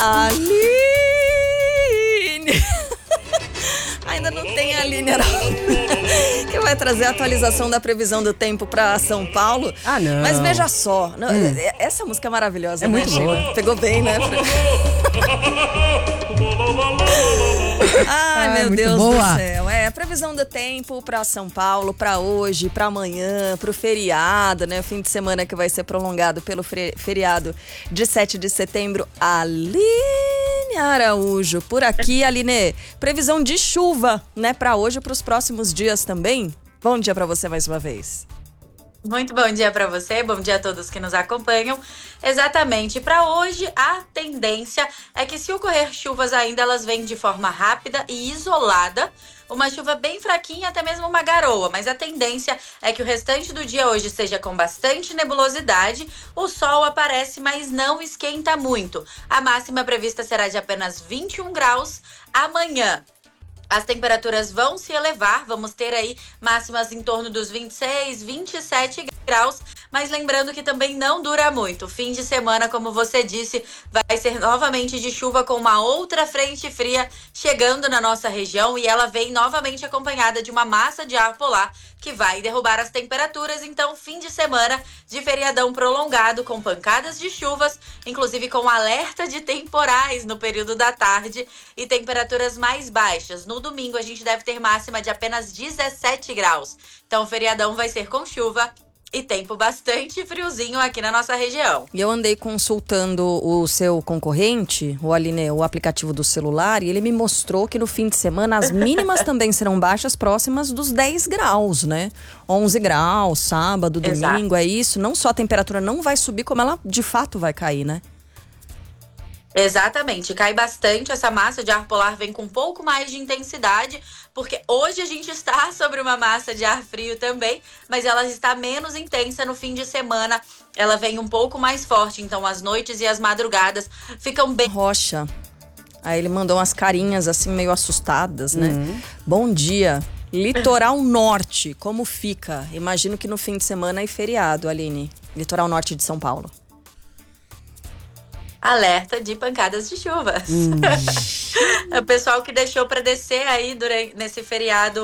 Aline! Ainda não tem a Aline que vai trazer a atualização da previsão do tempo para São Paulo. Ah, não. Mas veja só, essa música é maravilhosa, é né? muito boa. Pegou bem, né? Ai, meu Deus do céu. A previsão do tempo para São Paulo, para hoje, para amanhã, para o feriado, né? Fim de semana que vai ser prolongado pelo feriado de 7 de setembro. Aline Araújo, por aqui, Aline. Previsão de chuva, né? Para hoje e para os próximos dias também. Bom dia para você mais uma vez. Muito bom dia para você, bom dia a todos que nos acompanham. Exatamente, para hoje a tendência é que se ocorrer chuvas ainda, elas vêm de forma rápida e isolada. Uma chuva bem fraquinha, até mesmo uma garoa, mas a tendência é que o restante do dia hoje seja com bastante nebulosidade. O sol aparece, mas não esquenta muito. A máxima prevista será de apenas 21 graus amanhã. As temperaturas vão se elevar, vamos ter aí máximas em torno dos 26, 27 graus, mas lembrando que também não dura muito. Fim de semana, como você disse, vai ser novamente de chuva com uma outra frente fria chegando na nossa região e ela vem novamente acompanhada de uma massa de ar polar que vai derrubar as temperaturas. Então, fim de semana de feriadão prolongado com pancadas de chuvas, inclusive com alerta de temporais no período da tarde e temperaturas mais baixas. No domingo, a gente deve ter máxima de apenas 17 graus. Então, o feriadão vai ser com chuva e tempo bastante friozinho aqui na nossa região. E eu andei consultando o seu concorrente, o Aline, o aplicativo do celular, e ele me mostrou que no fim de semana as mínimas também serão baixas, próximas dos 10 graus, né? 11 graus, sábado, domingo, é isso. Não só a temperatura não vai subir, como ela de fato vai cair, né? Exatamente, cai bastante, essa massa de ar polar vem com um pouco mais de intensidade, porque hoje a gente está sobre uma massa de ar frio também, mas ela está menos intensa no fim de semana, ela vem um pouco mais forte, então as noites e as madrugadas ficam bem... Rocha, aí ele mandou umas carinhas assim meio assustadas, né? Bom dia, litoral norte, como fica? Imagino que no fim de semana é feriado, Aline, litoral norte de São Paulo. Alerta de pancadas de chuvas. O pessoal que deixou para descer aí nesse feriado